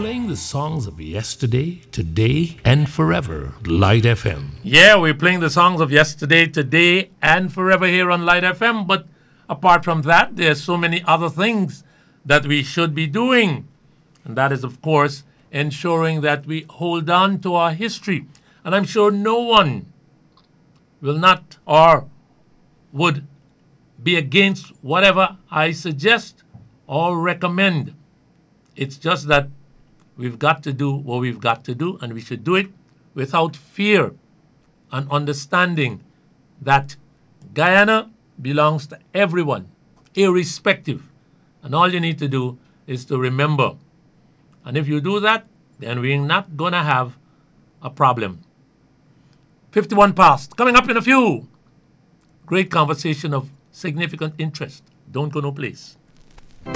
playing the songs of yesterday, today, and forever. Light FM. Yeah, we're playing the songs of yesterday, today, and forever here on Light FM. But apart from that, there's so many other things that we should be doing. And that is, of course, ensuring that we hold on to our history. And I'm sure no one will not or would be against whatever I suggest or recommend. It's just that we've got to do what we've got to do, and we should do it without fear and understanding that Guyana belongs to everyone, irrespective. And all you need to do is to remember. And if you do that, then we're not going to have a problem. 51 past. Coming up in a few. Great conversation of significant interest. Don't go no place.